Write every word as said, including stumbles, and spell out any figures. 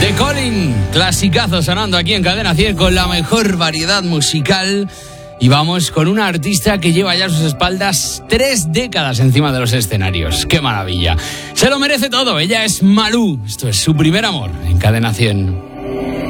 The Calling, clasicazo sonando aquí en Cadena cien con la mejor variedad musical. Y vamos con una artista que lleva ya a sus espaldas tres décadas encima de los escenarios. ¡Qué maravilla! Se lo merece todo, ella es Malú. Esto es Su Primer Amor en Cadena cien.